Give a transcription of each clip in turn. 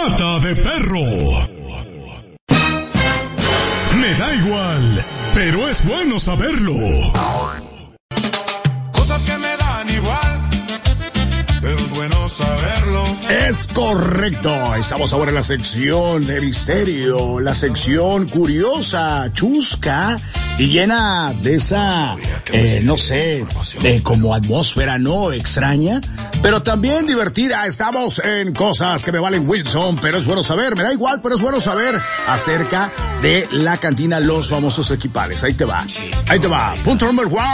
Pata de perro. Me da igual, pero es bueno saberlo. Cosas que me dan igual, pero es bueno saberlo. Es correcto. Estamos ahora en la sección de misterio, la sección curiosa, chusca y llena de esa, no sé, como atmósfera, ¿no? Extraña, pero también divertida. Estamos en Cosas que me valen Wilson, pero es bueno saber. Me da igual, pero es bueno saber acerca de la cantina Los Famosos Equipales. Ahí te va. Punto número 1.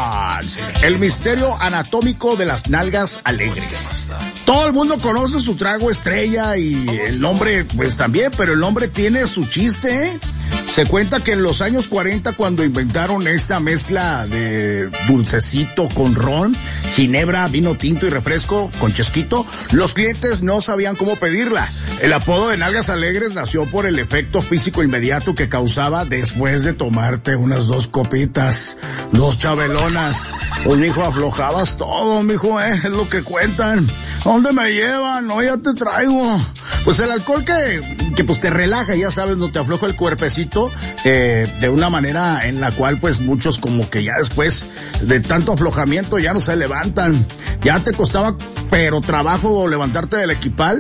El misterio anatómico de las nalgas alegres. Todo el mundo conoce su trago estrella y el nombre, pues también, pero el nombre tiene su chiste, ¿eh? Se cuenta que en los años 40, cuando inventaron esta mezcla de dulcecito con ron, ginebra, vino tinto y refresco con chesquito, los clientes no sabían cómo pedirla. El apodo de nalgas alegres nació por el efecto físico inmediato que causaba después de tomarte unas 2 copitas, 2 chabelonas. Pues, mijo, aflojabas todo, mijo, es lo que cuentan. ¿A dónde me llevan? No, ya te traigo. Pues el alcohol que pues te relaja, ya sabes, no te afloja el cuerpecito, de una manera en la cual pues muchos como que ya después de tanto aflojamiento ya no se levantan. Ya te costaba pero trabajo levantarte del equipal,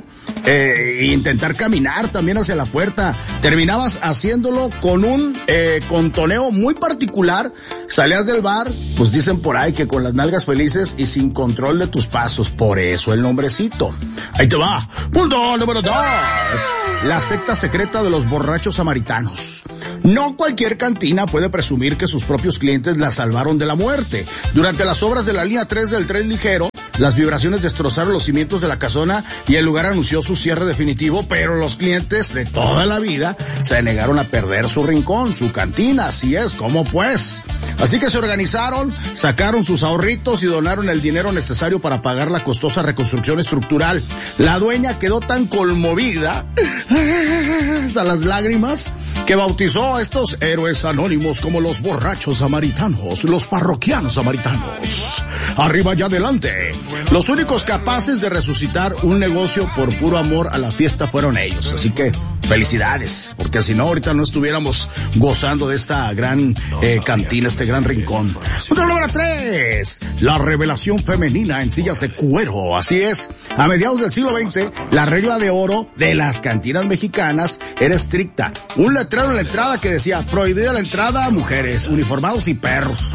e intentar caminar también hacia la puerta. Terminabas haciéndolo con un contoneo muy particular. Salías del bar, pues dicen por ahí que con las nalgas felices y sin control de tus pasos. Por eso el nombrecito. Ahí te va. Punto número 2. La secta secreta de los borrachos samaritanos. No cualquier cantina puede presumir que sus propios clientes la salvaron de la muerte. Durante las obras de la línea 3 del tren ligero, las vibraciones destrozaron los cimientos de la casona y el lugar anunció su cierre definitivo, pero los clientes de toda la vida se negaron a perder su rincón, su cantina. Así es, ¿cómo pues? Así que se organizaron, sacaron sus ahorritos y donaron el dinero necesario para pagar la costosa reconstrucción estructural. La dueña quedó tan conmovida hasta las lágrimas que bautizó a estos héroes anónimos como los borrachos samaritanos, los parroquianos samaritanos. Arriba y adelante. Los únicos capaces de resucitar un negocio por puro amor a la fiesta fueron ellos. Así que felicidades, porque si no ahorita no estuviéramos gozando de esta gran cantina, este gran rincón. Punto número 3. La revelación femenina en sillas de cuero. Así es, a mediados del siglo XX, la regla de oro de las cantinas mexicanas era estricta. Un letrero en la entrada que decía: prohibida la entrada a mujeres, uniformados y perros.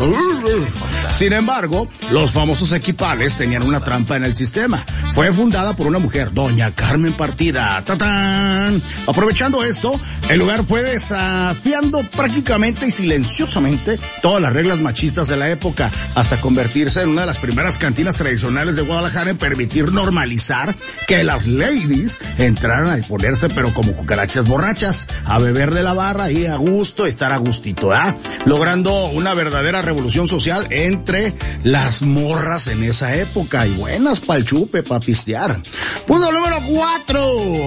Sin embargo, los famosos equipales tenían una trampa en el sistema. Fue fundada por una mujer, doña Carmen Partida. ¡Tatán! Aprovechando esto, el lugar fue desafiando prácticamente y silenciosamente todas las reglas machistas de la época, hasta convertirse en una de las primeras cantinas tradicionales de Guadalajara en permitir normalizar que las ladies entraran a ponerse pero como cucarachas borrachas, a beber de la barra y a gusto, estar a gustito, logrando una verdadera revolución social entre las morras en esa época, y buenas pa'l chupe, pa' pistear. Punto número 4.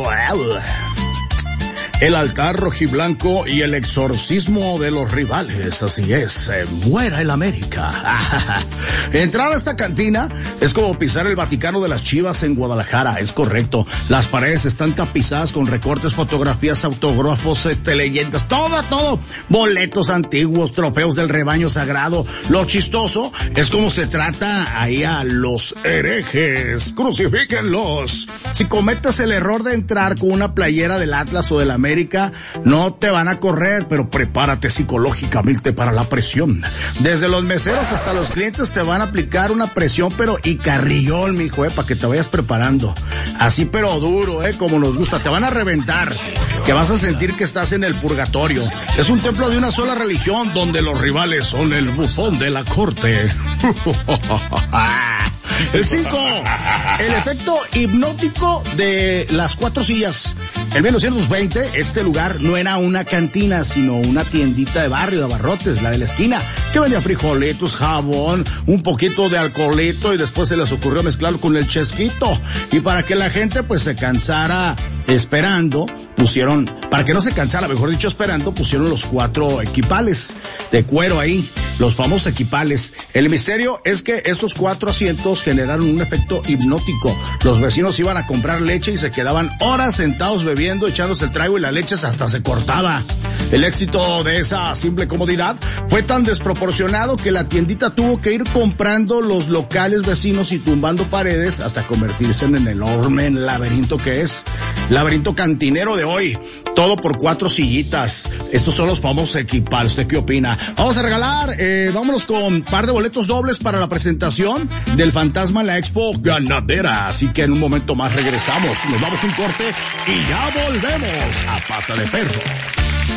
El altar rojiblanco y el exorcismo de los rivales. Así es, muera el América. Entrar a esta cantina es como pisar el Vaticano de las Chivas en Guadalajara. Es correcto. Las paredes están tapizadas con recortes, fotografías, autógrafos, leyendas, todo. Boletos antiguos, trofeos del rebaño sagrado. Lo chistoso es cómo se trata ahí a los herejes. Crucifíquenlos. Si cometes el error de entrar con una playera del Atlas o del América, no te van a correr, pero prepárate psicológicamente para la presión. Desde los meseros hasta los clientes te van a aplicar una presión, pero y carrillón, mijo, para que te vayas preparando. Así, pero duro, como nos gusta. Te van a reventar, que vas a sentir que estás en el purgatorio. Es un templo de una sola religión donde los rivales son el bufón de la corte. El 5, el efecto hipnótico de las 4 sillas. En 1920, este lugar no era una cantina, sino una tiendita de barrio de abarrotes, la de la esquina, que vendía frijolitos, jabón, un poquito de alcoholito, y después se les ocurrió mezclarlo con el chesquito. Y para que la gente pues se cansara esperando, pusieron, para que no se cansara, mejor dicho, esperando, pusieron los 4 equipales de cuero ahí, los famosos equipales. El misterio es que esos 4 asientos generaron un efecto hipnótico. Los vecinos iban a comprar leche y se quedaban horas sentados bebiendo, echándose el trago y la leche hasta se cortaba. El éxito de esa simple comodidad fue tan desproporcionado que la tiendita tuvo que ir comprando los locales vecinos y tumbando paredes hasta convertirse en el enorme laberinto que es. Laberinto cantinero de hoy. Todo por 4 sillitas. Estos son los famosos equipales. ¿Usted qué opina? Vamos a regalar, vámonos con un par de boletos dobles para la presentación del Fantasma en la Expo Ganadera. Así que en un momento más regresamos. Nos vamos a un corte y ya volvemos a Pata de Perro.